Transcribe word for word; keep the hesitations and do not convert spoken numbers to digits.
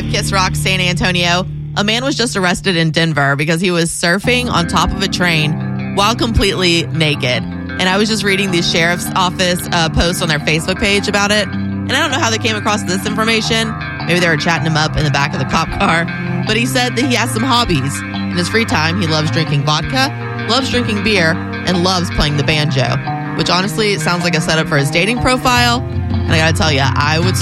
five Kiss Rock, San Antonio. A man was just arrested in Denver because he was surfing on top of a train while completely naked. And I was just reading the sheriff's office uh, post on their Facebook page about it. And I don't know how they came across this information. Maybe they were chatting him up in the back of the cop car. But he said that he has some hobbies. In his free time, he loves drinking vodka, loves drinking beer, and loves playing the banjo. Which honestly sounds like a setup for his dating profile. And I gotta tell you, I would